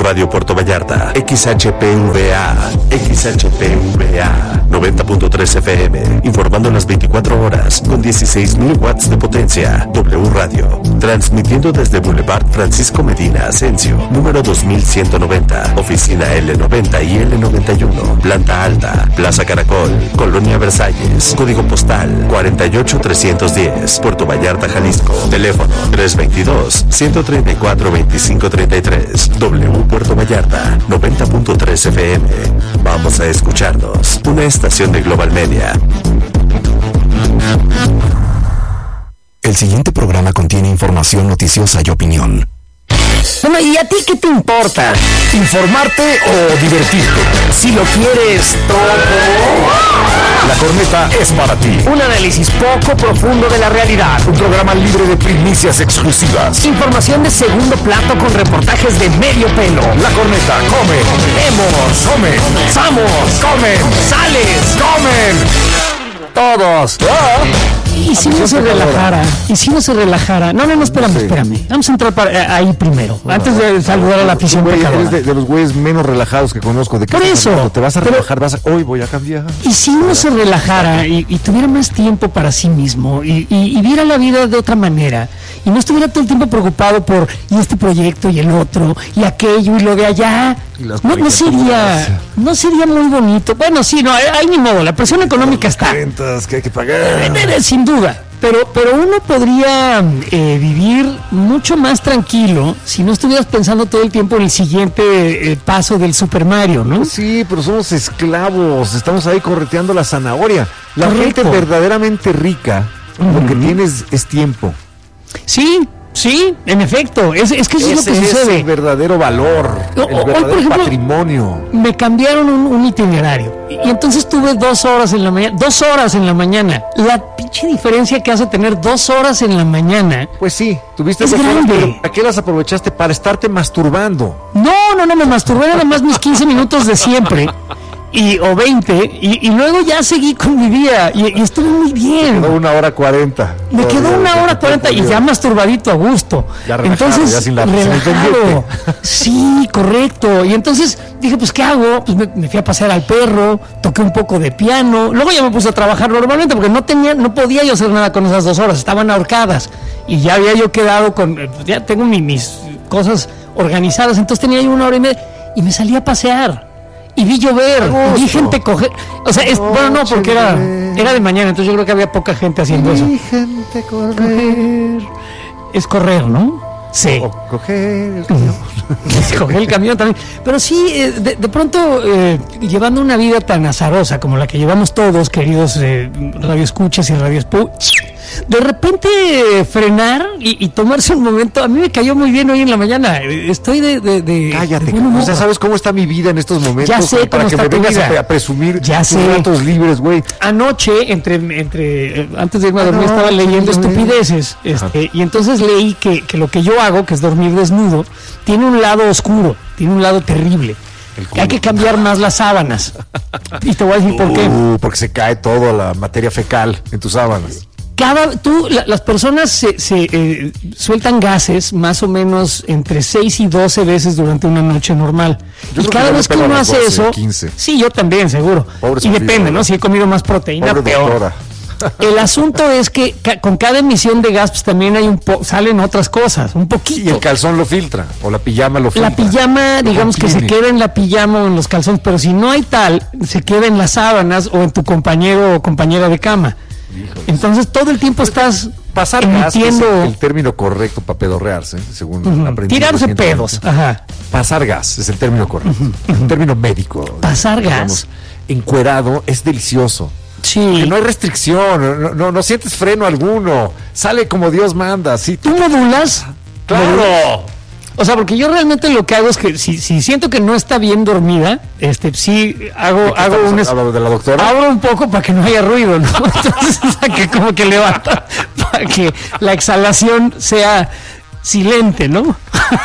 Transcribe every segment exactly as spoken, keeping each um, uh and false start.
Radio Puerto Vallarta, X H P V A, X H P V A, noventa punto tres F M, informando las veinticuatro horas, con dieciséis mil watts de potencia. W Radio, transmitiendo desde Boulevard Francisco Medina Asensio, número dos mil ciento noventa, oficina L noventa y L noventa y uno, planta alta, Plaza Caracol, Colonia Versalles, código postal cuarenta y ocho trescientos diez, Puerto Vallarta, Jalisco, teléfono tres veintidós, ciento treinta y cuatro, veinticinco treinta y tres. W Puerto Vallarta, noventa punto tres F M. Vamos a escucharnos. Una estación de Global Media. El siguiente programa contiene información noticiosa y opinión. Bueno, ¿y a ti qué te importa? ¿Informarte o divertirte? Si lo quieres todo, La Corneta es para ti. un análisis poco profundo de la realidad. Un programa libre de primicias exclusivas. Información de segundo plato con reportajes de medio pelo. La Corneta come, Vemos, come, ¡Vamos! comen, ¡Sales! comen. Todos. ¿Y si no se relajara? ¿Y si no se relajara? No, no, no, espérame, Sí. espérame. Vamos a entrar para, eh, ahí primero, antes de saludar a la afición Güey, pecadora. eres de, de los güeyes menos relajados que conozco. ¿De qué Por estás eso, hablando? Te vas a pero- relajar, vas a... Hoy voy a cambiar. Y si uno se relajara y, y tuviera más tiempo para sí mismo y, y- y viera la vida de otra manera y no estuviera todo el tiempo preocupado por y este proyecto y el otro y aquello y lo de allá, Y las no, no sería caricaturas. no sería muy bonito. Bueno, sí, no, hay, hay ni modo, la presión económica está, Rentas que hay que Eh, pagar. eh, sin duda. Pero, pero uno podría eh, vivir mucho más tranquilo si no estuvieras pensando todo el tiempo en el siguiente eh, paso del Super Mario, ¿no? Sí, pero somos esclavos, estamos ahí correteando la zanahoria. La Correcto. gente verdaderamente rica, lo que tienes es tiempo. Sí, sí, en efecto, es, es que eso es lo Ese que es sucede. el verdadero valor, O- el hoy, por verdadero ejemplo, patrimonio. Me cambiaron un, un itinerario y, y entonces tuve dos horas en la mañana, dos horas en la mañana. La pinche diferencia que hace tener dos horas en la mañana. Pues sí, tuviste Es dos horas, grande. pero ¿para qué las aprovechaste? Para estarte masturbando. No, no, no, me masturbé nada más mis quince minutos de siempre. Y, o veinte, y, y luego ya seguí con mi día y, y estuve muy bien. Quedó una hora cuarenta. Me quedó Todavía, una que hora tu cuarenta y tiempo ya libre. masturbadito a gusto. Ya relajado, entonces, ya sin la- sin el relajado. pendiente. Sí, correcto. Y entonces dije, pues, ¿qué hago? Pues me, me fui a pasear al perro, toqué un poco de piano. Luego ya me puse a trabajar normalmente porque no tenía, no podía yo hacer nada con esas dos horas. Estaban ahorcadas. Y ya había yo quedado con, eh, pues, ya tengo mi- mis cosas organizadas. Entonces tenía yo una hora y media y me salí a pasear. Y vi llover, y vi gente coger. O sea, es, bueno, no, porque era, era de mañana, entonces yo creo que había poca gente haciendo eso. Y gente correr. Es correr, ¿no? Sí. O coger el camión. Coger el camión también. Pero sí, eh, de, de pronto, eh, llevando una vida tan azarosa como la que llevamos todos, queridos eh, radioescuchas y radioespu, de repente eh, frenar y, y tomarse un momento, a mí me cayó muy bien hoy en la mañana. Eh, Estoy de. de, de Cállate, de buen cabrón. humor. O sea, ¿sabes cómo está mi vida en estos momentos? Ya sé Para cómo que está me tu vengas vida. a, a presumir Ya tus sé. ratos libres, güey. Anoche, entre, entre eh, antes de irme a dormir, Anoche, estaba leyendo güey. estupideces. Este, y entonces leí que, que lo que yo hago, que es dormir desnudo, tiene un lado oscuro, tiene un lado terrible. Que hay que cambiar más las sábanas. Y te voy a decir por qué. Uh, porque se cae todo la materia fecal en tus sábanas. Cada, tú, la- las personas se, se, eh, sueltan gases más o menos entre seis y doce veces durante una noche normal. Yo y creo cada que yo vez me que pego uno las hace doce, eso, quince. sí, yo también, seguro. Pobre y Sofía, depende, ¿no? ¿no? Si he comido más proteína, Pobre peor. doctora. El asunto es que ca- con cada emisión de gas pues, también hay un po- salen otras cosas, un Y poquito. el calzón lo filtra, o la pijama lo filtra. La pijama, Lo digamos que se contiene. queda en la pijama o en los calzones, pero si no hay tal, se queda en las sábanas o en tu compañero o compañera de cama. Entonces todo el tiempo estás Pasar gas es emitiendo, el término correcto para pedorrearse, según ujú, aprendí tirarse recientemente. pedos. Ajá. Pasar gas es el término correcto, un término médico. Pasar digamos. gas. Encuerado es delicioso. Sí. Que no hay restricción, no, no, no sientes freno alguno, sale como Dios manda, sí. ¿Tú modulas? ¡Claro! O sea, porque yo realmente lo que hago es que si, si siento que no está bien dormida, este, sí hago, hago un es- ¿Hablo de la doctora? abro un poco para que no haya ruido, ¿no? Entonces, o sea, que como que levanta para que la exhalación sea silente, ¿no?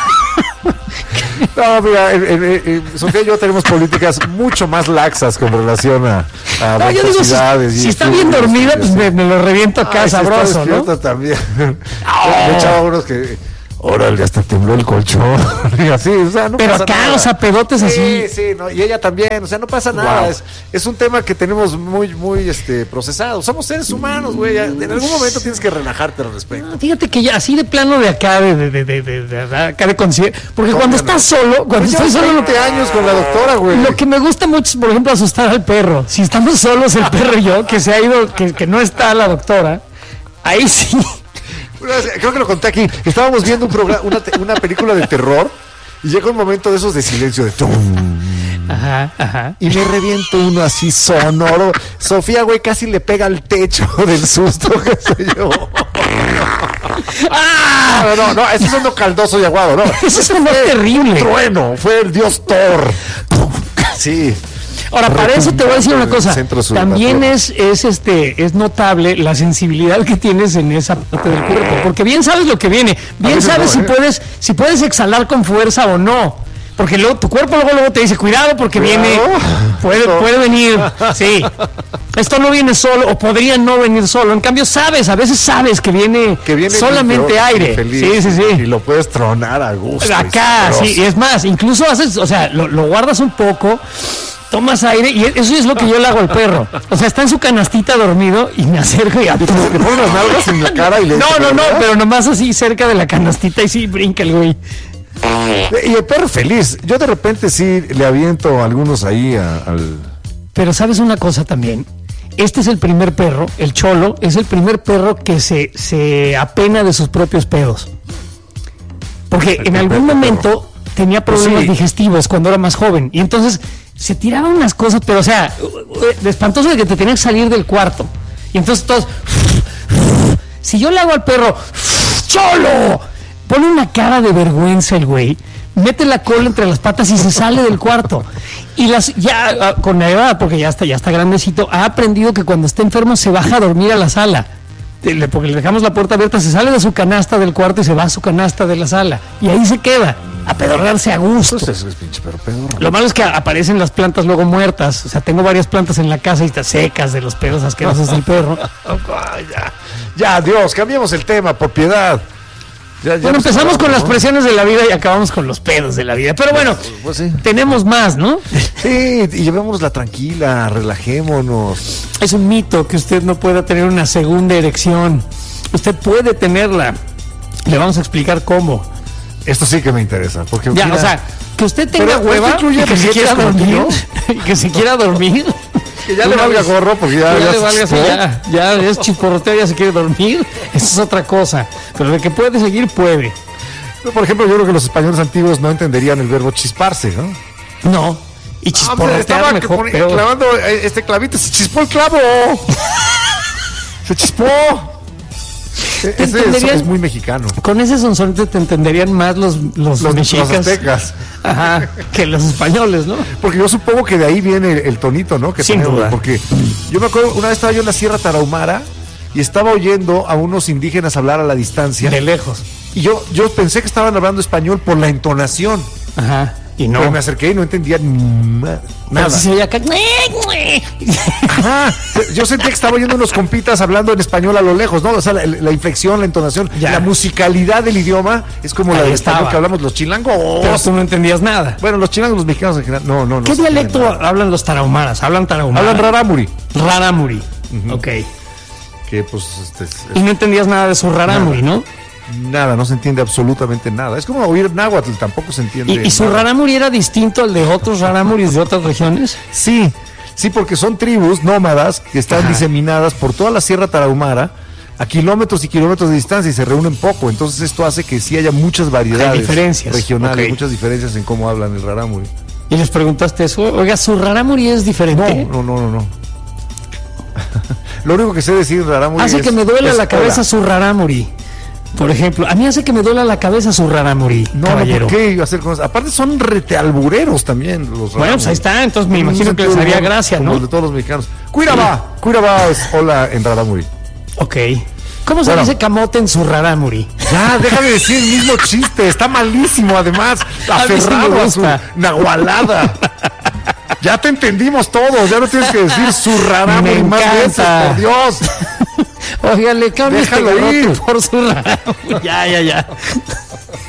No, mira, eh, eh, eh, Sofía y yo tenemos políticas mucho más laxas con relación a, a No, yo digo, si, velocidades y si está estudios bien dormida, y pues así. me, me lo reviento acá Ay, si está sabroso, ¿no? despierta también. Me echaba unos que órale, hasta tembló el colchón. Y así, o sea, no Pero pasa acá, nada. o sea, pedotes así. Sí, sí, no, y ella también, o sea, no pasa nada. Wow. Es, es un tema que tenemos muy, muy este, procesado. Somos seres humanos, güey. En algún momento tienes que relajarte al respecto. Fíjate que ya así de plano de acá, de, de, de, de, de, de- de acá de conciencia. Porque No, cuando ya no. estás solo, cuando Pues estoy llevas solo, veinte años con la doctora, güey. lo que me gusta mucho es, por ejemplo, asustar al perro. Si estamos solos, el perro y yo, que se ha ido, que, que no está la doctora, ahí sí. Creo que lo conté aquí. Estábamos viendo un programa, una, te- una película de terror y llega un momento de esos de silencio de tum, Ajá, ajá. y me reviento uno así sonoro. Sofía, güey, casi le pega al techo del susto que soy yo. ¡Ah! No, no, no, ese es uno caldoso y aguado, no. Eso es más terrible. Trueno, fue el dios Thor. Sí. Ahora, para eso te voy a decir una cosa. Centro sur, También la es, es, este, es notable la sensibilidad que tienes en esa parte del cuerpo. Porque bien sabes lo que viene. Bien veces sabes no, si ¿eh? puedes, si puedes exhalar con fuerza o no. Porque luego tu cuerpo luego, luego te dice, cuidado porque Cuidado. viene, puede, Esto. puede venir. Sí. Esto no viene solo o podría no venir solo. En cambio, sabes, a veces sabes que viene, Que viene solamente peor, aire. infeliz, Sí, sí, sí. Y lo puedes tronar a gusto. Acá, y sí, y sabroso. es más, incluso haces, o sea, lo, lo guardas un poco, tomas aire y eso es lo que yo le hago al perro. O sea, está en su canastita dormido y me acerco y Le pones las nalgas en la cara y le No, no, no, ¿verdad? pero nomás así cerca de la canastita y sí brinca el güey. Y el perro feliz. Yo de repente sí le aviento algunos ahí a- al. Pero sabes una cosa también. Este es el primer perro, el Cholo, es el primer perro que se, se apena de sus propios pedos. Porque El en primer algún perro. momento tenía problemas Sí. digestivos cuando era más joven. Y entonces se tiraba unas cosas, pero o sea, de espantoso de que te tenían que salir del cuarto. Y entonces todos. Si yo le hago al perro, ¡Cholo! Pone una cara de vergüenza el güey, mete la cola entre las patas y se sale del cuarto. Y las ya ah, con la edad, porque ya está, ya está grandecito, ha aprendido que cuando está enfermo se baja a dormir a la sala. Eh, le- Porque le dejamos la puerta abierta, se sale de su canasta del cuarto y se va a su canasta de la sala. Y ahí se queda, a pedorrearse a gusto. Pues eso es pinche perro pedorro. Lo malo es que aparecen las plantas luego muertas. O sea, tengo varias plantas en la casa y están secas de los pedos asquerosos del perro. Ay, ya, ya, Dios, cambiemos el tema, por piedad. Ya, ya Bueno, nos empezamos con las acabamos, ¿no? presiones de la vida y acabamos con los pedos de la vida. Pero bueno, Pues sí. tenemos más, ¿no? Sí, y llevémosla tranquila, relajémonos. Es un mito que usted no pueda tener una segunda erección. Usted puede tenerla. Le vamos a explicar cómo. Esto sí que me interesa, porque Ya, mira, o sea, que usted tenga Pero, ¿esto hueva incluye y que se billetes quiera como dormir. tío? Y que se quiera dormir. que ya le Una valga vez- gorro, porque ya, ya ya le se valga, sí, chispó. ya, ya es chisporroteo, ya se quiere dormir. Eso es otra cosa. Pero de que puede seguir, puede. Por ejemplo, yo creo que los españoles antiguos no entenderían el verbo chisparse, ¿no? No. Y Ah, chisporrotear estaba mejor, poni- peor. clavando eh, este clavito, se chispó el clavo. Se chispó. E- Ese es, entenderían? es muy mexicano. Con ese sonsonete te entenderían más los, los, Los, los mexicas. aztecas. Ajá, que los españoles, ¿no? Porque yo supongo que de ahí viene el, el tonito, ¿no? Que Sin tenemos, duda. Porque yo me acuerdo, una vez estaba yo en la Sierra Tarahumara y estaba oyendo a unos indígenas hablar a la distancia. De lejos. Y yo, yo pensé que estaban hablando español por la entonación. Ajá. Y no. Pero me acerqué y no entendía nada. Pero sí se oía acá. Ajá. Yo sentía que estaba oyendo unos compitas hablando en español a lo lejos, ¿no? O sea, la, la inflexión, la entonación, Ya. la musicalidad del idioma es como la Ahí del español estaba. que hablamos los chilangos. Pero tú no entendías nada. Bueno, los chilangos, los mexicanos en general, no, no, no. ¿Qué se dialecto entiende nada. hablan los tarahumaras? Hablan tarahumara. Hablan rarámuri. Rarámuri. Ok. Que pues, este, es- Y no entendías nada de su rarámuri, ¿no? nada, no se entiende absolutamente nada. Es como oír náhuatl, tampoco se entiende. ¿Y, y su nada. rarámuri era distinto al de otros rarámuris de otras regiones? Sí, sí, porque son tribus nómadas que están Ajá. diseminadas por toda la Sierra Tarahumara a kilómetros y kilómetros de distancia y se reúnen poco. Entonces esto hace que sí haya muchas variedades Hay diferencias, regionales, ok. muchas diferencias en cómo hablan el rarámuri. Y les preguntaste eso. Oiga, ¿su rarámuri es diferente? No, no, no, no, no. Lo único que sé decir en rarámuri Hace es- que me duela es la cabeza hola. su rarámuri. Por ejemplo, a mí hace que me duela la cabeza su rarámuri, No, no, caballero. ¿por qué iba a hacer con eso? Aparte son retealbureros también los Bueno, pues ahí está, entonces me En un imagino que les sentido haría humor, gracia, como ¿no? el de todos los mexicanos. Cuiraba, Cuiraba es hola en rarámuri. Ok. ¿Cómo se Bueno. dice camote en su rarámuri? Ya, déjame decir el mismo chiste, está malísimo además, A mí sí me aferrado a su gusta. nahualada. Ya te entendimos todos, ya no tienes que decir su rarámuri Me más veces, encanta. por Dios. Oiga, le cambio este Déjalo garrote ir. por su rarámuri. Ya, ya, ya.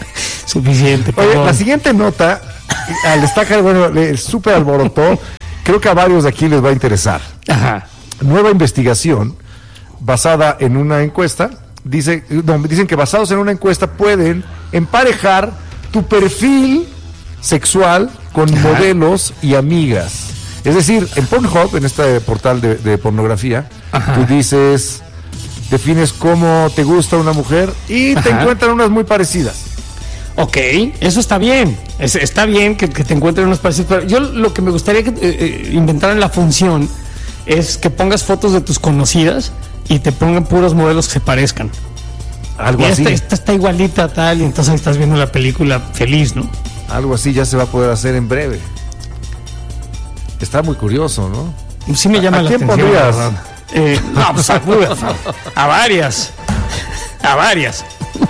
Suficiente. Oye, perdón. la siguiente nota, al destacar, bueno, le súper alborotó, creo que a varios de aquí les va a interesar. Ajá. Nueva investigación basada en una encuesta, dice, no, dicen que basados en una encuesta pueden emparejar tu perfil sexual con Ajá. modelos y amigas. Es decir, en Pornhub, en este portal de, de pornografía, Ajá. tú dices, defines cómo te gusta una mujer y te Ajá. encuentran unas muy parecidas. Ok, eso está bien. Es, está bien que, que te encuentren unos parecidos. Pero yo lo que me gustaría que eh, eh, inventaran la función es que pongas fotos de tus conocidas y te pongan puros modelos que se parezcan. Algo Y así. esta, esta está igualita tal, y entonces ahí estás viendo la película feliz, ¿no? Algo así ya se va a poder hacer en breve. Está muy curioso, ¿no? Sí me llama ¿A la quién atención. pondrías? la verdad. Eh, no, pues a, a varias. A varias.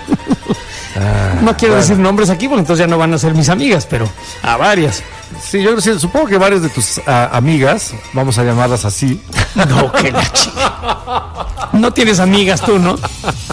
No quiero bueno. decir nombres aquí porque entonces ya no van a ser mis amigas, pero a varias. Sí, yo sí, supongo que varias de tus ah, amigas, vamos a llamarlas así. No, que la chica. No tienes amigas tú, ¿no?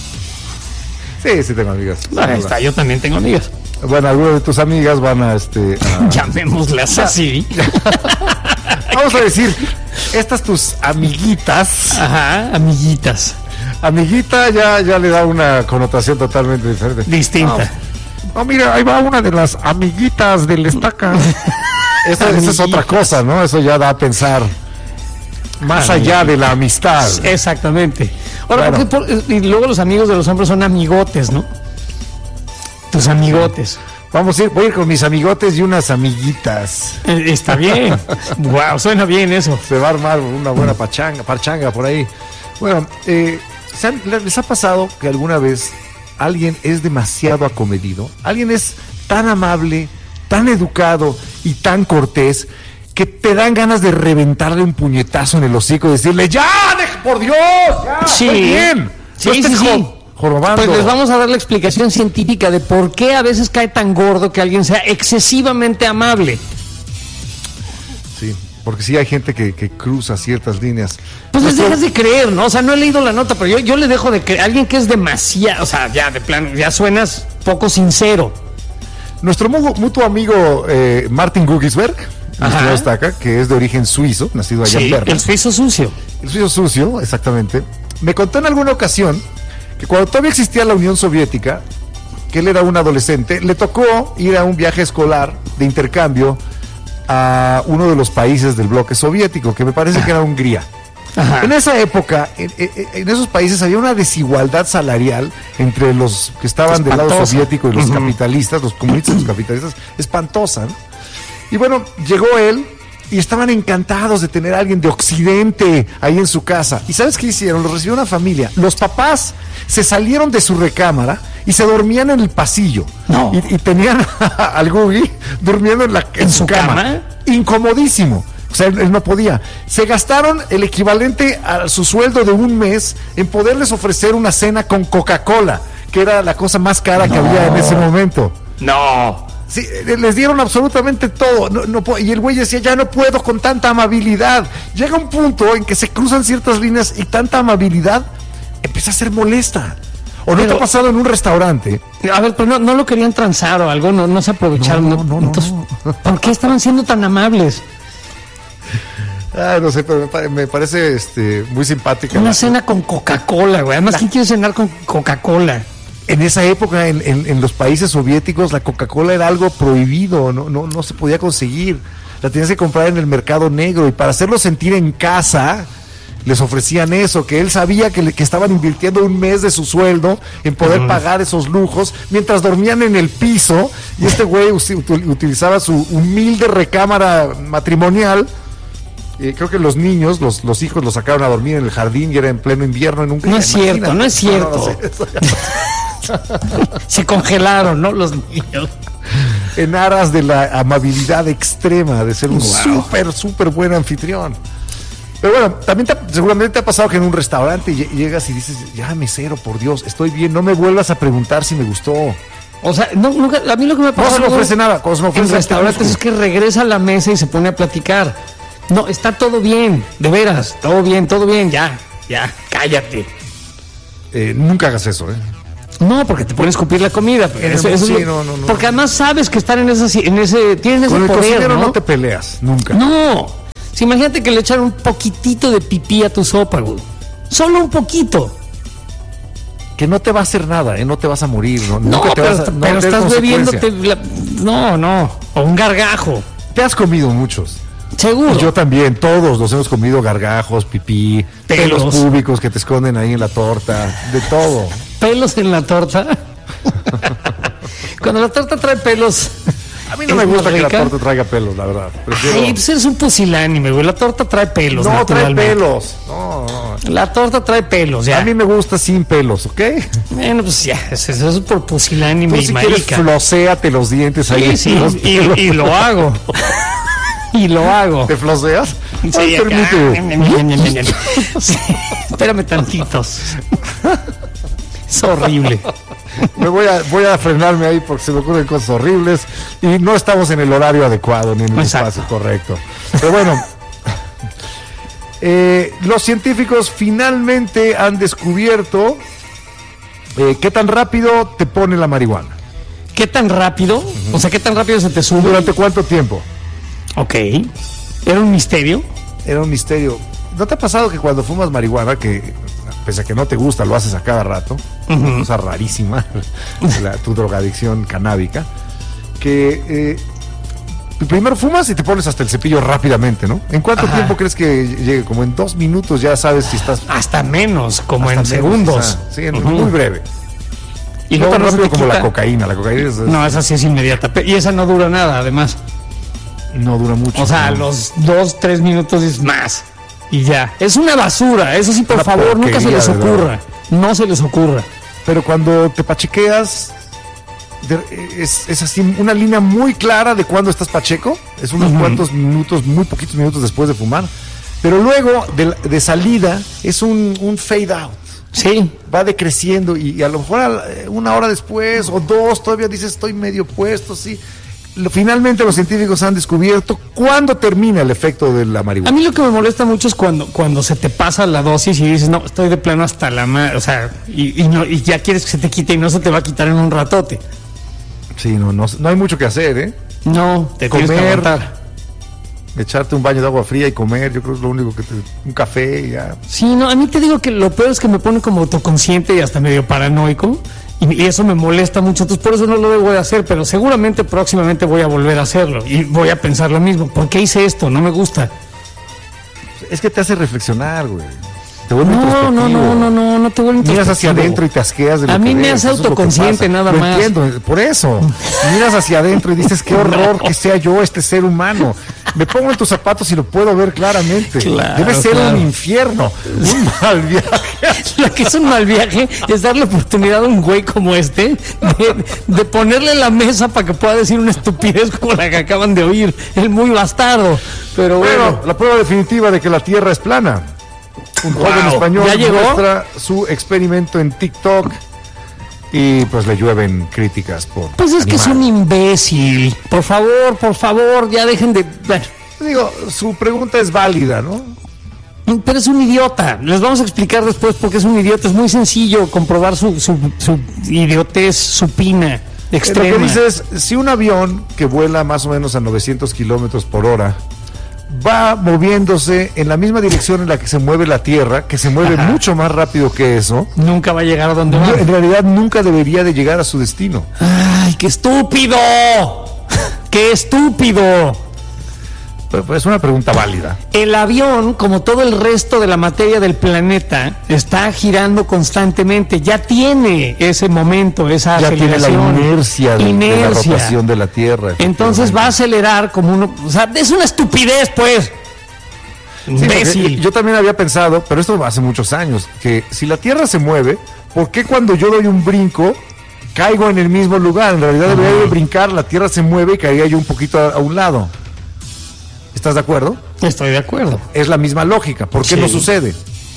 Sí, sí tengo amigas. Ahí está, yo también tengo amigas. Bueno, algunas de tus amigas van a este. a- Llamémoslas así. vamos a decir, estas tus amiguitas. Ajá, amiguitas. Amiguita ya, ya le da una connotación totalmente diferente. Distinta. No, mira, ahí va una de las amiguitas del estaca. Esa, esa es otra cosa, ¿no? Eso ya da a pensar más allá de la amistad. Exactamente. Ahora, Bueno. ¿por qué por- y luego los amigos de los hombres son amigotes, ¿no? Tus amigotes. Vamos a ir, voy a ir con mis amigotes y unas amiguitas. Eh, está bien. Wow, suena bien eso. Se va a armar una buena pachanga, parchanga por ahí. Bueno, eh, ¿se han- ¿les ha pasado que alguna vez alguien es demasiado acomedido? Alguien es tan amable, tan educado y tan cortés que te dan ganas de reventarle un puñetazo en el hocico y decirle, ¡ya, deja, por Dios! ¡Ya, Sí. estoy bien! Sí, No estés sí, sí. jo- jorobando. Pues les vamos a dar la explicación científica de por qué a veces cae tan gordo que alguien sea excesivamente amable. Sí, porque sí hay gente que, que cruza ciertas líneas. Pues les Nuestro- dejas de creer, ¿no? O sea, no he leído la nota, pero yo, yo le dejo de creer. Alguien que es demasiado, o sea, ya de plano, ya suenas poco sincero. Nuestro mu- mutuo amigo eh, Martin Gugisberg, Ajá. nuestro destaca, que es de origen suizo, nacido allá en Sí, Berna. el suizo sucio. El suizo sucio, exactamente. Me contó en alguna ocasión que cuando todavía existía la Unión Soviética, que él era un adolescente, le tocó ir a un viaje escolar de intercambio a uno de los países del bloque soviético, que me parece que era Hungría. Ajá. En esa época, en, en- en esos países había una desigualdad salarial entre los que estaban del lado Espantosa. soviético y los Ujú. capitalistas, los comunistas y los capitalistas, espantosa, ¿no? Y bueno, llegó él y estaban encantados de tener a alguien de Occidente ahí en su casa. ¿Y sabes qué hicieron? Lo recibió una familia. Los papás se salieron de su recámara y se dormían en el pasillo. No. Y, y tenían al Gugi durmiendo en, la, en, ¿En su su cama. cama? Incomodísimo. O sea, él, él no podía. Se gastaron el equivalente a su sueldo de un mes en poderles ofrecer una cena con Coca-Cola, que era la cosa más cara que había en ese momento. No. Sí, eh, les dieron absolutamente todo. No, no po- y el güey decía, ya no puedo con tanta amabilidad. Llega un punto en que se cruzan ciertas líneas y tanta amabilidad empieza a ser molesta. ¿O no Pero- te ha pasado en un restaurante? A ver, pero no, no lo querían transar o algo, no, no se aprovecharon. No, no, no, no, Entonces, no. ¿por qué estaban siendo tan amables? Ah, no sé, pero me, pare- me parece este, muy simpática. Una la- cena con Coca-Cola, güey. Además, ¿quién quiere cenar con Coca-Cola? En esa época, en, en- en los países soviéticos, la Coca-Cola era algo prohibido, no, no, no se podía conseguir. La tenías que comprar en el mercado negro y para hacerlo sentir en casa, les ofrecían eso, que él sabía que, le- que estaban invirtiendo un mes de su sueldo en poder pagar esos lujos, mientras dormían en el piso y este güey usi- util- utilizaba su humilde recámara matrimonial. Eh, creo que los niños, los, los hijos los sacaron a dormir en el jardín y era en pleno invierno en un No es cierto, imagínate. no es cierto. sé. Se congelaron, ¿no? Los niños. En aras de la amabilidad extrema, de ser un Wow. súper, súper buen anfitrión. Pero bueno, también te ha- seguramente te ha pasado que en un restaurante lle- llegas y dices, ya mesero, por Dios, estoy bien, no me vuelvas a preguntar si me gustó. O sea, no, nunca, a mí lo que me No pasa se me ofrece nada, cuando se me en ofrece restaurantes es que regresa a la mesa y se pone a platicar. No, está todo bien, de veras, todo bien, todo bien, ya, ya, cállate. Eh, nunca hagas eso, ¿eh? No, porque te pones a escupir la comida. Eso, eso sí, es lo, no, no, no. Porque además sabes que están en, esa, en ese... Tienen ese Con el poder, cocinero ¿no? no te peleas, nunca. No. Si imagínate que le echaron un poquitito de pipí a tu sopa, güey. Solo un poquito. Que no te va a hacer nada, ¿eh? No te vas a morir. No, No, nunca te pero, vas a, no pero te da estás consecuencia. bebiéndote... la- No, no. O un gargajo. Te has comido muchos. Seguro. Y yo también, todos los hemos comido gargajos, pipí, Pelos. pelos públicos que te esconden ahí en la torta, de todo. Pelos en la torta. Cuando la torta trae pelos... A mí no es me gusta más que la rica. torta traiga pelos, la verdad. Prefiero... Ay, pues eres un pusilánime, güey. La torta trae pelos. no, trae naturalmente. pelos. No, no. La torta trae pelos, ya. A mí me gusta sin pelos, ¿ok? Bueno, pues ya, eso, eso es por pusilánime Tú y si quieres marica. floséate los dientes ahí. Sí, sí, los y, pelos. y lo hago. Y lo hago. ¿Te floseas? Sí, Ay, acá. permite. Sí, espérame tantitos. Es horrible. Me voy a, voy a frenarme ahí porque se me ocurren cosas horribles y no estamos en el horario adecuado ni en el Exacto. espacio correcto. Pero bueno, eh, los científicos finalmente han descubierto eh, qué tan rápido te pone la marihuana. ¿Qué tan rápido? O sea, ¿qué tan rápido se te sube? ¿Durante cuánto tiempo? Ok. ¿Era un misterio? Era un misterio. ¿No te ha pasado que cuando fumas marihuana, que pese a que no te gusta, lo haces a cada rato? Ujú. Una cosa rarísima, la- tu drogadicción canábica, que eh, primero fumas y te pones hasta el cepillo rápidamente, ¿no? ¿En cuánto Ajá. tiempo crees que llegue? Como en dos minutos ya sabes si estás... Hasta menos, como hasta en menos, segundos. quizá. Sí, en- Ujú. muy breve. Y no luego tan no se rápido te como la quita. cocaína. La cocaína es- es- No, esa sí es inmediata. Pe- Y esa no dura nada, además. no dura mucho. O sea, a ¿no? los dos, tres minutos es más. Y ya. Es una basura. Eso sí, por Una favor, nunca se porquería, les de ocurra. verdad. No se les ocurra. Pero cuando te pachequeas, de- es, es así una línea muy clara de cuándo estás pacheco. Es unos Ujú. cuantos minutos, muy poquitos minutos después de fumar. Pero luego, de, de salida, es un, un fade out. Sí. Va decreciendo y, y a lo mejor a- una hora después o dos todavía dices estoy medio puesto, sí. Lo- finalmente los científicos han descubierto cuándo termina el efecto de la A marihuana. mí lo que me molesta mucho es cuando, cuando se te pasa la dosis y dices, no, estoy de plano hasta la madre, o sea, y, y, no, y ya quieres que se te quite y no se te va a quitar en un ratote. Sí, no, no, no hay mucho que hacer, ¿eh? No, te tienes que Comer, aguantar. echarte un baño de agua fría y comer, yo creo que es lo único que te... Un café y ya. Sí, no, a mí te digo que lo peor es que me pone como autoconsciente y hasta medio paranoico. Y, y eso me molesta mucho, entonces por eso no lo debo de hacer, pero seguramente próximamente voy a volver a hacerlo y voy a pensar lo mismo. ¿Por qué hice esto? No me gusta. Es que te hace reflexionar, güey. Te vuelve No, introspectivo. no, no, no, no, no te vuelvo Miras hacia introspectivo. adentro y te asqueas de lo A que mí me ves, hace eso es lo que autoconsciente pasa. nada Lo más. entiendo, por eso. Miras hacia adentro y dices, qué horror que sea yo este ser humano. Me pongo en tus zapatos y lo puedo ver claramente. Claro, Debe ser claro. un infierno, un mal viaje. Lo que es un mal viaje es darle oportunidad a un güey como este de, de ponerle la mesa para que pueda decir una estupidez como la que acaban de oír. El muy bastardo. Pero bueno, Bueno, la prueba definitiva de que la Tierra es plana. Un joven Wow, español ¿ya llegó? muestra su experimento en TikTok y pues le llueven críticas por pues es que es un animal. imbécil. Por favor, por favor, ya dejen de... Bueno, Digo, su pregunta es válida, ¿no? pero es un idiota. Les vamos a explicar después por qué es un idiota. Es muy sencillo comprobar su, su, su idiotez supina, extrema. Lo que dice es, si un avión que vuela más o menos a novecientos kilómetros por hora va moviéndose en la misma dirección en la que se mueve la Tierra, que se mueve Ajá. mucho más rápido que eso, Nunca va a llegar a donde va. en realidad nunca debería de llegar a su destino. ¡Ay, qué estúpido! ¡Qué estúpido! Pero, pues, es una pregunta válida. El avión, como todo el resto de la materia del planeta, está girando constantemente. Ya tiene ese momento, esa Ya tiene la aceleración. inercia de, de la Inercia. rotación de la Tierra. Entonces va a acelerar como uno... O sea, es una estupidez, pues. Sí, porque Imbécil. yo también había pensado, pero esto hace muchos años, que si la Tierra se mueve, ¿por qué cuando yo doy un brinco caigo en el mismo lugar? En realidad debería de brincar, la Tierra se mueve y caería yo un poquito a, a un lado. ¿Estás de acuerdo? Estoy de acuerdo. Es la misma lógica. ¿Por qué Sí. no sucede?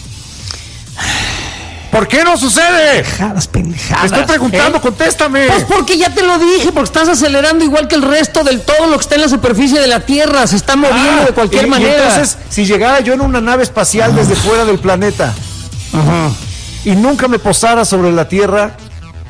¿Por qué no sucede? Pendejadas, Te pendejadas. estoy preguntando, ¿Eh? contéstame. Pues porque ya te lo dije, porque estás acelerando igual que el resto del todo lo que está en la superficie de la Tierra. Se está moviendo Ah, de cualquier y- y manera. entonces, si llegara yo en una nave espacial desde fuera del planeta Ajá. y nunca me posara sobre la Tierra,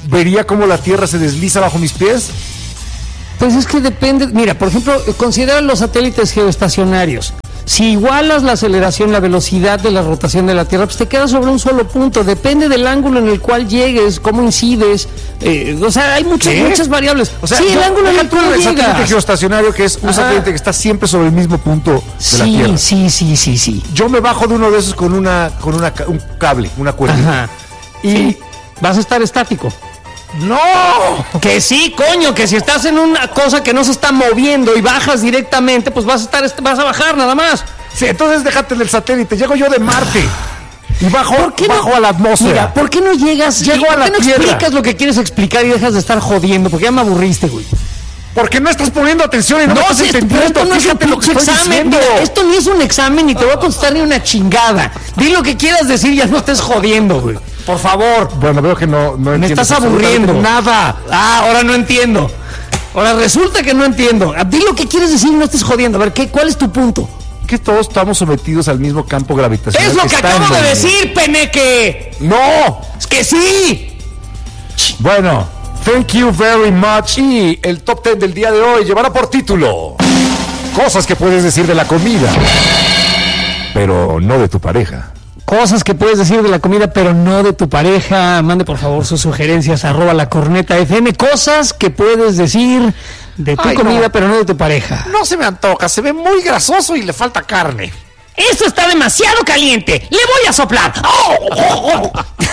vería cómo la Tierra se desliza bajo mis pies. Pues es que depende. Mira, por ejemplo, considera los satélites geoestacionarios. Si igualas la aceleración, la velocidad de la rotación de la Tierra, pues te quedas sobre un solo punto. Depende del ángulo en el cual llegues, cómo incides. Eh, o sea, hay muchas, ¿Qué? muchas variables. O sea, sí, el yo, ángulo en el tú cual el satélite llegas. geoestacionario, que es un Ajá. satélite que está siempre sobre el mismo punto de Sí, la Tierra. sí, sí, sí, sí. Yo me bajo de uno de esos con una, con una, ca- un cable, una cuerda. Ajá. Y Sí, vas a estar estático. ¡no! Que sí, coño, que si estás en una cosa que no se está moviendo y bajas directamente, pues vas a estar, vas a bajar nada más. Sí, entonces déjate del satélite. Llego yo de Marte y bajo, ¿Por qué bajo no? a la atmósfera. Mira, ¿por qué no llegas? Llego y- a ¿por la qué no Tierra? explicas lo que quieres explicar y dejas de estar jodiendo? Porque ya me aburriste, güey. Porque no estás poniendo atención y no, me estás sí, pero entendiendo. esto no es un Fíjate lo que pinche estoy examen. diciendo. Mira, esto ni es un examen ni te voy a contestar ni una chingada. Di lo que quieras decir, ya no estés jodiendo, güey. Por favor. Bueno, veo que no, no Me entiendes estás aburriendo. absolutamente nada. Ah, ahora no entiendo. Ahora resulta que no entiendo. Ah, Di lo que quieres decir y no estés jodiendo. A ver, ¿qué, ¿cuál es tu punto? Que todos estamos sometidos al mismo campo gravitacional. Es lo que está acabo en de movimiento. decir, peneque. ¡No! Es que sí. Bueno, thank you very much. Y el top ten del día de hoy llevará por título cosas que puedes decir de la comida, pero no de tu pareja. Cosas que puedes decir de la comida, pero no de tu pareja. Mande por favor sus sugerencias, arroba la corneta F M. Cosas que puedes decir de tu Ay, comida, no. pero no de tu pareja. No se me antoja, se ve muy grasoso y le falta carne. Esto está demasiado caliente. Le voy a soplar. ¡Oh!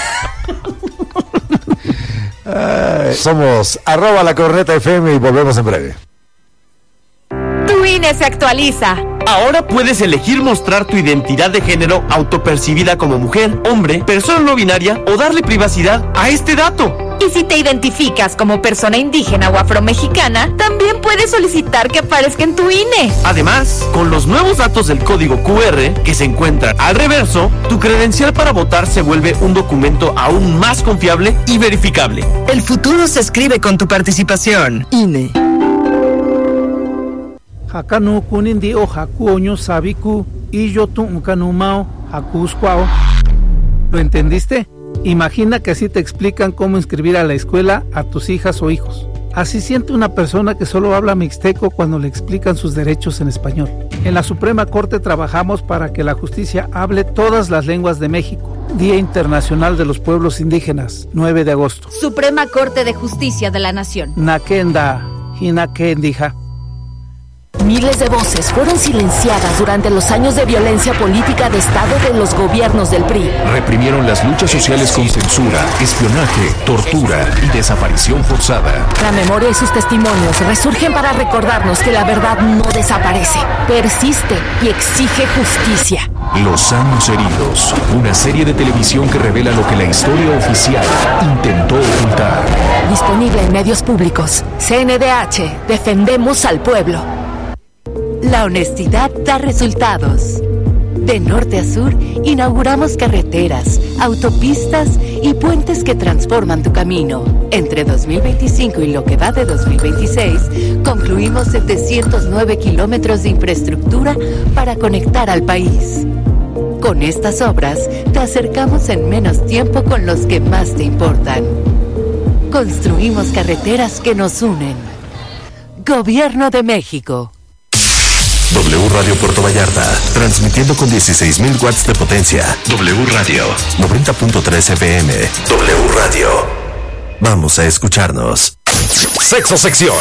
Ay, somos arroba la corneta F M y volvemos en breve. Tu I N E se actualiza. Ahora puedes elegir mostrar tu identidad de género autopercibida como mujer, hombre, persona no binaria o darle privacidad a este dato. Y si te identificas como persona indígena o afromexicana, también puedes solicitar que aparezca en tu I N E. Además, con los nuevos datos del código Q R que se encuentran al reverso, tu credencial para votar se vuelve un documento aún más confiable y verificable. El futuro se escribe con tu participación. I N E. Hakanu kunindi o hakuoño sabiku y yo tu unkanumao hakuskwao. ¿Lo entendiste? Imagina que así te explican cómo inscribir a la escuela a tus hijas o hijos. Así siente una persona que solo habla mixteco cuando le explican sus derechos en español. En la Suprema Corte trabajamos para que la justicia hable todas las lenguas de México. Día Internacional de los Pueblos Indígenas, nueve de agosto. Suprema Corte de Justicia de la Nación. Nakenda, hinakendija. Miles de voces fueron silenciadas durante los años de violencia política de Estado de los gobiernos del P R I. Reprimieron las luchas sociales con censura, espionaje, tortura y desaparición forzada. La memoria y sus testimonios resurgen para recordarnos que la verdad no desaparece, persiste y exige justicia. Los años heridos, una serie de televisión que revela lo que la historia oficial intentó ocultar. Disponible en medios públicos. C N D H, defendemos al pueblo. La honestidad da resultados. De norte a sur, inauguramos carreteras, autopistas y puentes que transforman tu camino. Entre dos mil veinticinco y lo que va de dos mil veintiséis, concluimos setecientos nueve kilómetros de infraestructura para conectar al país. Con estas obras, te acercamos en menos tiempo con los que más te importan. Construimos carreteras que nos unen. Gobierno de México. W Radio Puerto Vallarta, transmitiendo con dieciséis mil watts de potencia. W Radio, noventa punto tres F M. W Radio. Vamos a escucharnos. Sexo Sección.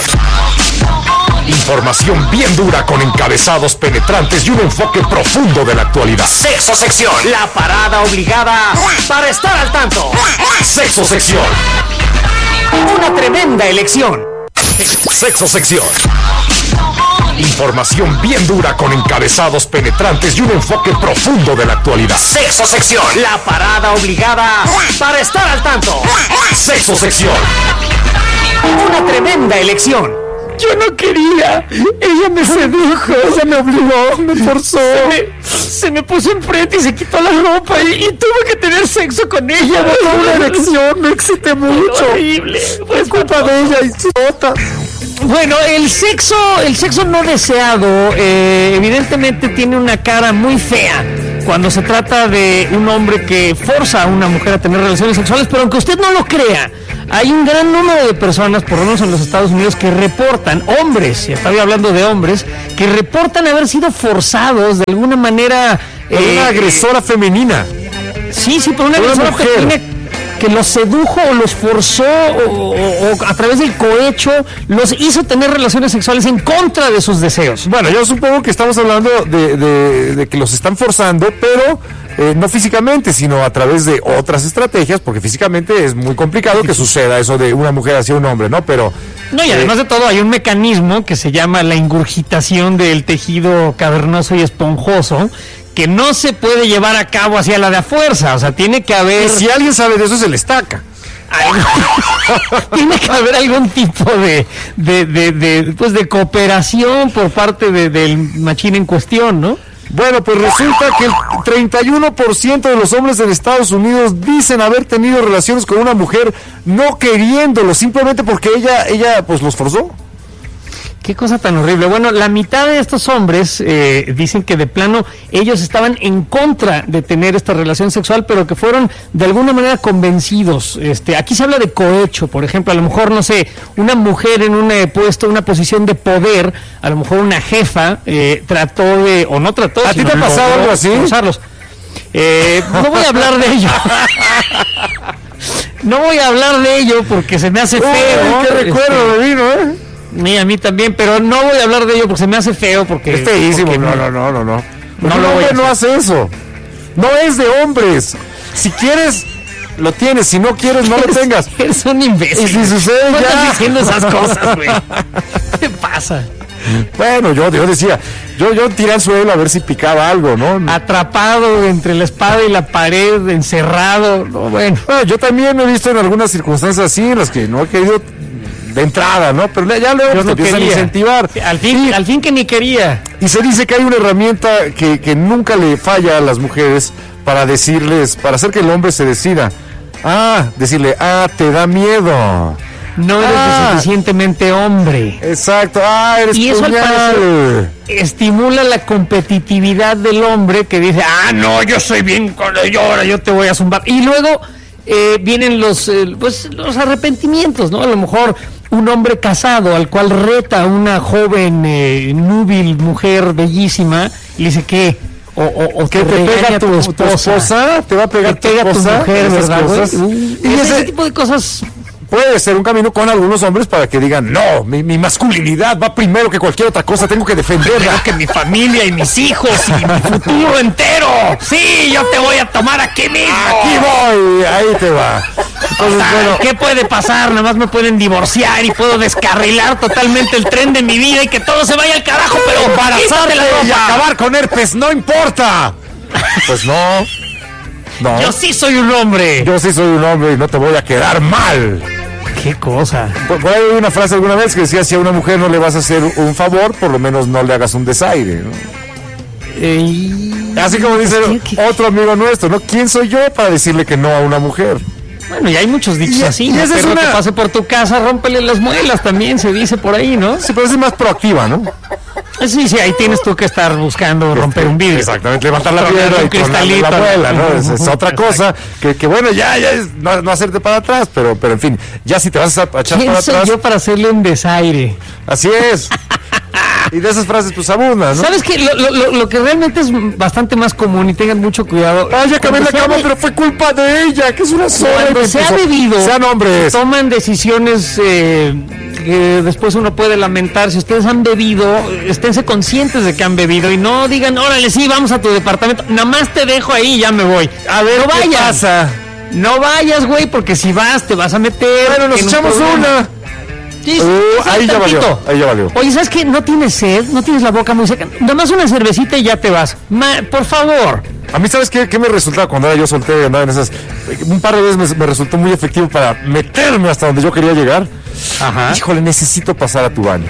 Información bien dura con encabezados penetrantes y un enfoque profundo de la actualidad. Sexo Sección, la parada obligada para estar al tanto. Sexo Sección. Una tremenda elección. Sexo Sección. Información bien dura con encabezados penetrantes y un enfoque profundo de la actualidad. Sexo Sección, la parada obligada para estar al tanto. Sexo Sección. Una tremenda elección. Yo no quería. Ella me sedujo, ella me obligó, me forzó. Se me, se me puso enfrente y se quitó la ropa y, y tuve que tener sexo con ella. Fue una erección, me excité mucho. Fue horrible. Fue culpa de ella y su nota. Bueno, el sexo, el sexo no deseado, eh, evidentemente tiene una cara muy fea. cuando se trata de un hombre que forza a una mujer a tener relaciones sexuales, pero aunque usted no lo crea, hay un gran número de personas, por lo menos en los Estados Unidos, que reportan, hombres, y estaba hablando de hombres, que reportan haber sido forzados de alguna manera... Por eh, una agresora eh, femenina. Sí, sí, por una, una agresora mujer. femenina que los sedujo o los forzó o, o, o a través del cohecho los hizo tener relaciones sexuales en contra de sus deseos. Bueno, yo supongo que estamos hablando de, de, de que los están forzando, pero eh, no físicamente, sino a través de otras estrategias, porque físicamente es muy complicado que suceda eso de una mujer hacia un hombre, ¿no? Pero... No, y además eh, de todo hay un mecanismo que se llama la ingurgitación del tejido cavernoso y esponjoso, que no se puede llevar a cabo hacia la de a fuerza, o sea, tiene que haber... Y si alguien sabe de eso, se le estaca. Tiene que haber algún tipo de, de, de, de, pues de cooperación por parte de, del machín en cuestión, ¿no? Bueno, pues resulta que el treinta y uno por ciento de los hombres en Estados Unidos dicen haber tenido relaciones con una mujer no queriéndolo, simplemente porque ella, ella pues los forzó. Qué cosa tan horrible. Bueno, la mitad de estos hombres eh, dicen que de plano ellos estaban en contra de tener esta relación sexual, pero que fueron de alguna manera convencidos. Este, aquí se habla de cohecho, por ejemplo, a lo mejor, no sé, una mujer en un eh, puesto, una posición de poder, a lo mejor una jefa eh, trató de, o no trató. ¿A ti te ha pasado algo así? Eh, no voy a hablar de ello. No voy a hablar de ello porque se me hace feo. Uy, qué recuerdo me vino, ¿eh? Ni a mí también, pero no voy a hablar de ello porque se me hace feo, porque... Es feísimo, porque no, no, no, no, no. No, no, lo voy a no hace eso. No es de hombres. Si quieres, lo tienes. Si no quieres, no lo tengas. Eres un imbécil. Y si sucede ¿Cómo ya... estás diciendo esas cosas, güey? ¿Qué pasa? Bueno, yo, yo decía, yo, yo tiré al suelo a ver si picaba algo, ¿no? Atrapado entre la espada y la pared, encerrado, no, bueno. bueno. Yo también me he visto en algunas circunstancias así, en las que no he querido... de entrada, ¿no? Pero ya luego no te empiezan quería. a incentivar. Al fin, sí. al fin que ni quería. Y se dice que hay una herramienta que, que nunca le falla a las mujeres para decirles, para hacer que el hombre se decida. Ah, decirle, ah, te da miedo. No eres ah, suficientemente hombre. Exacto, ah, eres y eso al parecer estimula la competitividad del hombre que dice, ah, no, yo soy bien, yo ahora yo te voy a zumbar. Y luego... Eh, vienen los eh, pues los arrepentimientos, ¿no? A lo mejor un hombre casado al cual reta a una joven eh, núbil mujer bellísima y le dice que o, o, o que te, te pega tu, tu, esposa, tu esposa, te va a pegar te pega tu, esposa, tu mujer, ¿verdad? Uh, y ese, ese tipo de cosas puede ser un camino con algunos hombres para que digan, no, mi, mi masculinidad va primero que cualquier otra cosa, tengo que defenderla. Que mi familia y mis hijos y mi futuro entero. Sí, yo te voy a tomar aquí mismo. Aquí voy, ahí te va. Entonces, bueno, ¿qué puede pasar? Nada más me pueden divorciar y puedo descarrilar totalmente el tren de mi vida y que todo se vaya al carajo, pero embarazarte y acabar con herpes no importa. Pues no. No. Yo sí soy un hombre. Yo sí soy un hombre y no te voy a quedar mal. Qué cosa. Por, por ahí hay una frase alguna vez que decía, si a una mujer no le vas a hacer un favor, por lo menos no le hagas un desaire, ¿no? Eh, Así como dice ¿qué, qué? otro amigo nuestro, ¿no? ¿Quién soy yo para decirle que no a una mujer? Bueno, y hay muchos dichos y, así, y ¿no? Esa es una... que pase por tu casa, rómpele las muelas, también se dice por ahí, ¿no? Sí, pero es más proactiva, ¿no? Sí, sí, ahí tienes tú que estar buscando romper un vidrio. Exactamente, levantar la piedra y tronarle la muela, ¿no? Es, es otra cosa que, que bueno, ya, ya es no, no hacerte para atrás, pero, pero en fin, ya si te vas a echar ¿Quién para soy atrás... yo para hacerle un desaire? Así es. Y de esas frases pues abundan, ¿no? ¿Sabes qué? Lo, lo, lo que realmente es bastante más común y tengan mucho cuidado. Ay, ya acabé en la cama, de... pero fue culpa de ella, que es una sola. Cuando se ha bebido, sean hombres, toman decisiones eh, que después uno puede lamentar. Si ustedes han bebido, esténse conscientes de que han bebido y no digan, órale, sí, vamos a tu departamento. Nada más te dejo ahí y ya me voy. A ver, no ¿qué vayas? Pasa? No vayas, güey, porque si vas te vas a meter. Bueno, nos echamos un una. Sí, uh, ahí ya valió, ahí ya valió. Oye, ¿sabes qué? No tienes sed, no tienes la boca muy seca. Nada más una cervecita y ya te vas. Ma, por favor. A mí, ¿sabes qué, qué me resultaba cuando era yo soltero y andaba en esas? Un par de veces me, me resultó muy efectivo para meterme hasta donde yo quería llegar. Ajá. Híjole, necesito pasar a tu baño.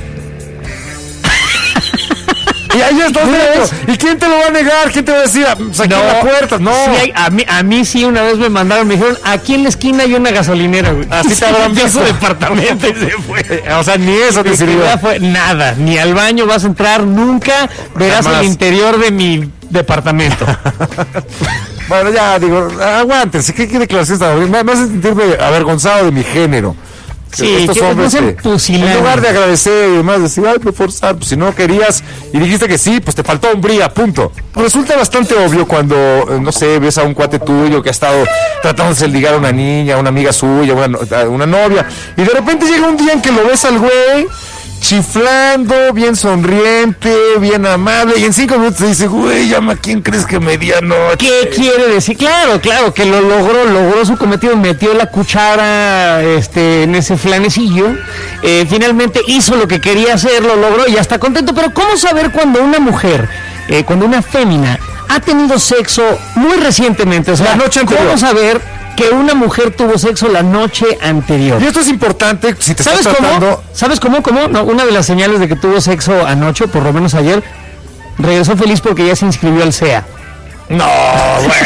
Y ahí estás dentro. ¿Y quién te lo va a negar? ¿Quién te va a decir? Saqué no, la puerta. No. Sí, hay, a, mí, a mí sí una vez me mandaron, me dijeron, aquí en la esquina hay una gasolinera, güey. Así te habrán visto su departamento y se fue. O sea, ni eso te sirvió. Fue nada, ni al baño vas a entrar nunca, verás Jamás. el interior de mi departamento. Bueno, ya digo, aguántense, ¿qué, qué declaración está? Me, me hace sentirme avergonzado de mi género. Sí, estos que hombres, no eh, pusilanos. en lugar de agradecer y demás, decir, ay, por forzar, pues si no querías y dijiste que sí, pues te faltó hombría, punto. Resulta bastante obvio cuando, eh, no sé, ves a un cuate tuyo que ha estado tratándose de ligar a una niña, a una amiga suya, una, a una novia, y de repente llega un día en que lo ves al güey chiflando, bien sonriente, bien amable, y en cinco minutos te dice, güey, llama, ¿quién crees que me di anoche? ¿Qué quiere decir? Claro, claro, que lo logró, logró su cometido, metió la cuchara este, en ese flanecillo, eh, finalmente hizo lo que quería hacer, lo logró y ya está contento, pero ¿cómo saber cuando una mujer, eh, cuando una fémina ha tenido sexo muy recientemente? O sea, la noche anterior. ¿Cómo saber que una mujer tuvo sexo la noche anterior? Y esto es importante si te ¿Sabes estás cómo? tratando... ¿Sabes cómo? ¿Cómo? No, una de las señales de que tuvo sexo anoche, por lo menos ayer, regresó feliz porque ya se inscribió al C E A. No, bueno.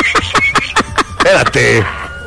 Espérate.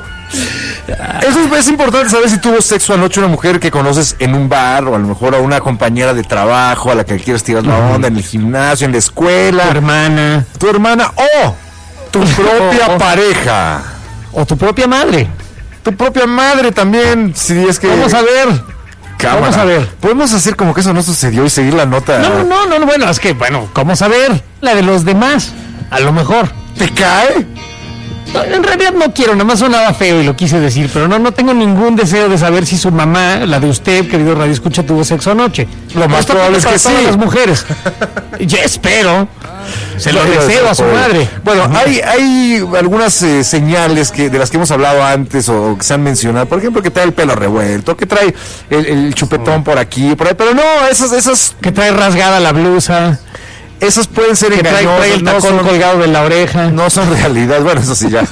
Eso es, es importante saber si tuvo sexo anoche una mujer que conoces en un bar, o a lo mejor a una compañera de trabajo a la que quieres tirar la onda, en el gimnasio, en la escuela. Tu hermana. Tu hermana o tu propia O- o- pareja. O tu propia madre. Tu propia madre también, si es que... Vamos a ver. Cámara. Vamos a ver. Podemos hacer como que eso no sucedió y seguir la nota. No, no, no, no, bueno, es que, bueno, ¿cómo saber? La de los demás, a lo mejor. ¿Te cae? No, en realidad no quiero, nada más sonaba feo y lo quise decir, pero no, no tengo ningún deseo de saber si su mamá, la de usted, querido Radio Escucha, tuvo sexo anoche. Lo más Esto probable es para que todas sí. las mujeres. Yo espero. Se lo Bueno, deseo a su pues, madre. Bueno, hay, hay algunas eh, señales que de las que hemos hablado antes o que se han mencionado. Por ejemplo, que trae el pelo revuelto, que trae el, el chupetón por aquí, por ahí. Pero no, esas, esas, Que trae rasgada la blusa, esas pueden ser que trae, engañosas. trae el no tacón son- colgado de la oreja. No son realidad, bueno, eso sí ya.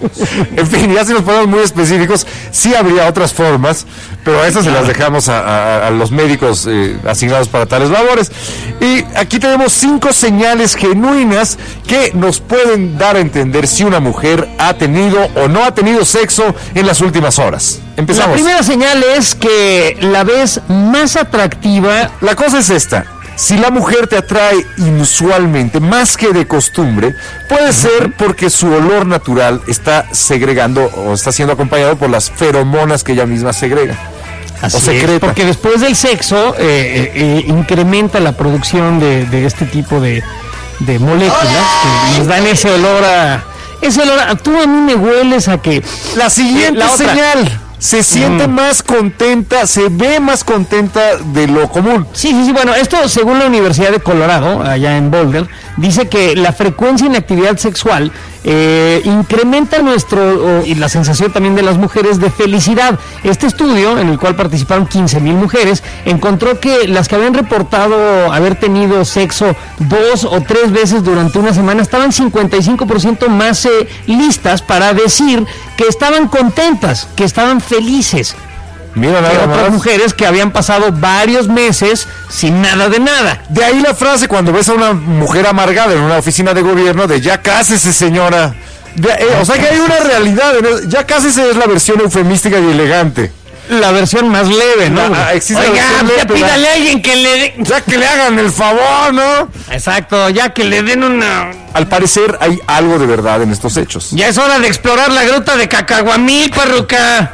En fin, ya si nos ponemos muy específicos, sí habría otras formas, pero a esas se las dejamos a, a- a los médicos eh, asignados para tales labores. Y aquí tenemos cinco señales genuinas que nos pueden dar a entender si una mujer ha tenido o no ha tenido sexo en las últimas horas. Empezamos. La primera señal es que la ves más atractiva. La cosa es esta. Si la mujer te atrae inusualmente, más que de costumbre, puede ser porque su olor natural está segregando o está siendo acompañado por las feromonas que ella misma segrega. Así o secreta. es, porque después del sexo eh, eh, eh, incrementa la producción de, de este tipo de, de moléculas que nos dan ese olor a... Ese olor a... Tú a mí me hueles a que... La siguiente La otra. señal. Se siente Mm. más contenta, se ve más contenta de lo común. Sí, sí, sí, bueno, esto según la Universidad de Colorado, allá en Boulder, dice que la frecuencia en actividad sexual eh, incrementa nuestro, o- y la sensación también de las mujeres de felicidad. Este estudio, en el cual participaron quince mil mujeres, encontró que las que habían reportado haber tenido sexo dos o tres veces durante una semana estaban cincuenta y cinco por ciento más eh, listas para decir que estaban contentas, que estaban felices. Mira Que nada otras más. mujeres que habían pasado varios meses sin nada de nada. De ahí la frase cuando ves a una mujer amargada en una oficina de gobierno de ya cásese, señora. De- eh, o sea que hay una realidad. en el- ya cásese es la versión eufemística y elegante. La versión más leve, ¿no? Ah, ah, existe la Oiga, versión ya leve, pero- pídale a alguien que le dé... Ya que le hagan el favor, ¿no? Exacto, ya que le den una... Al parecer hay algo de verdad en estos hechos. Ya es hora de explorar la gruta de Cacahuamí, parruca.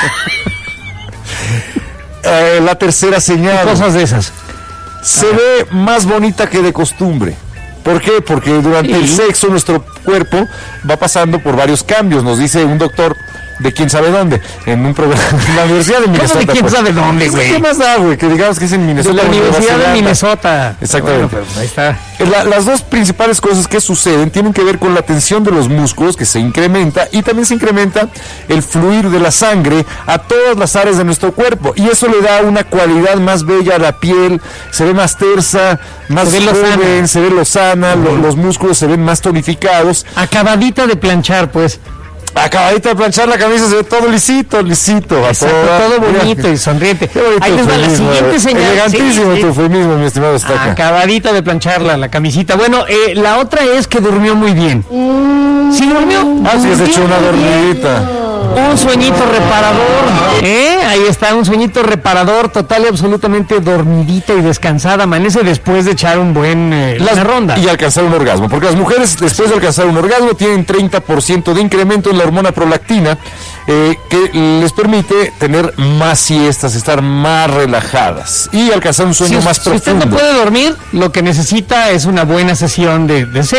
Eh, la tercera señal. Cosas de esas. Se ve más bonita que de costumbre. ¿Por qué? Porque durante el Sí. sexo nuestro cuerpo va pasando por varios cambios, nos dice un doctor de quién sabe dónde, en un programa en la Universidad de ¿Cómo Minnesota. de quién pues. sabe dónde, Pues, güey? ¿Qué más da, güey? Que digamos que es en De Minnesota. la o en Nueva Universidad de Zelanda. Minnesota. Exactamente. Bueno, pues ahí está. La- las dos principales cosas que suceden tienen que ver con la tensión de los músculos, que se incrementa, y también se incrementa el fluir de la sangre a todas las áreas de nuestro cuerpo, y eso le da una cualidad más bella a la piel, se ve más tersa, más Se ve joven, lozana. se ve lozana, lo- los músculos se ven más tonificados. Acabadita de planchar, pues. Acabadita de planchar la camisa, se ve todo lisito, lisito. a Exacto, toda- todo Mira, bonito y sonriente. qué bonito Ahí les va la eufemismo, siguiente eh. señal. Elegantísimo Sí, tu sí. eufemismo, mi estimado Estaca. Acabadita de plancharla, la camisita. Bueno, eh, la otra es que durmió muy bien. ¿Sí durmió? Ah, sí, has hecho una Durmió muy bien. dormidita. Un sueñito reparador, ¿eh? Ahí está, un sueñito reparador, total y absolutamente dormidita y descansada. Amanece después de echar un buen eh, Las, una ronda. Y alcanzar un orgasmo, porque las mujeres después de alcanzar un orgasmo tienen treinta por ciento de incremento en la hormona prolactina, eh, que les permite tener más siestas, estar más relajadas y alcanzar un sueño si, más si profundo. usted no puede dormir, lo que necesita es una buena sesión de, de